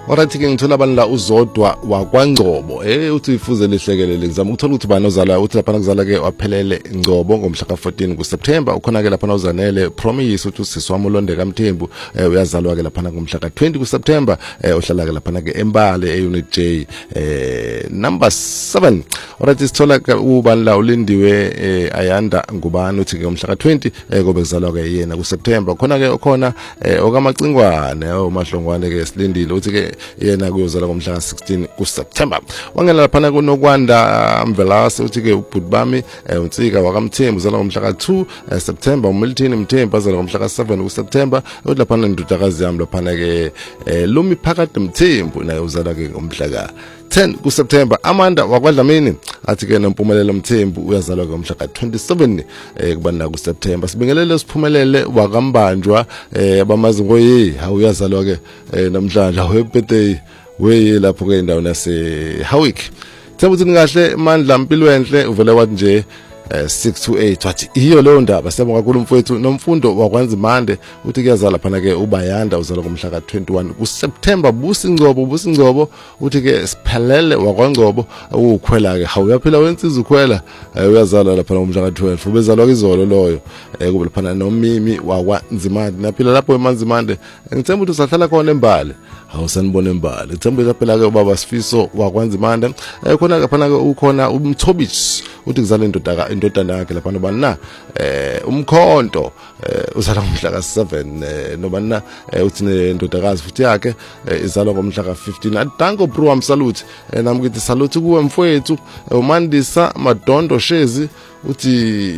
Alright ke ngithola abantu la uzodwa wakwaNgcobo uthi ifuze lihlekelele ngizama ukuthola ukuthi bani ozala uthi lapha kuzala ke waphelele Ngcobo ngomhla ka14 kuSeptember ukhona ke lapha uzanele Promise uthi usisi wami uLondeka Mthembu uyazalwa ke lapha ngomhla ka20 kuSeptember uhlala ke lapha ke eMbale eUnit J number 7. Alright sithola ubani la ulindiwe Ayanda ngubani uthi ke ngomhla ka20 kobe kuzalwa ke yena kuSeptember khona okamacingwane uMahlongwane ke silindile uthi ke yena kuyozala ngomhla ka16 kuSeptember wangena lapha kuNokwanda Mvelase uthi ke ubhuti bami uNtsika wakaMthembu uzala ngomhla ka2 September uMilton Mthembu azala ngomhla ka7 kuSeptember uthi lapha indodakazi yami lapha ke Lumi Phakade Mthembu naye uzala ke ngomhla ka10 kuSeptember. Amanda wakwaDlamini athi ke noMpumelelo Mthembu uyazalwa ngomhla ka27 kubana kuSeptember. Sibingelele siphumelele wakambanjwa abamazi ngoye uyazalwa ke namhlanje webirthday we lapho ke indawo nase Howick. Themba ukuthi ngahle Mandla Mpilo enhle uvela wathi nje 628 wathi iyo leyo ndaba siyabonga kakhulu mfowethu nomfundo wakwanzimande uthi kuyazala phana ke uBayanda uzalwa ngomhla ka21 kuSeptember busingcobo uthi ke siphelele wakwaNgcobo ukukhwela ke uyaphila wensiza ukhwela uyazalwa lapha ngomhla ka12 ubezalwa izolo loyo kube lapha noMimi wakwanzimande naphila lapho emanzimande ngithemba ukuthi usahlala khona eMbale awusanibona eMbale ngithemba lapha ke ubaba Sifiso wakwanzimande khona lapha ke ukhona uMthobich uthi kuzala indodana yakhe lapha nobani na uMkhonto uzala ngomhla ka7 nobani na uthi indodakazi futhi yakhe izalwa ngomhla ka15 adango bro wam salute nami ngithi salute kuwe mfowethu uMandisa Madondo Shezi uthi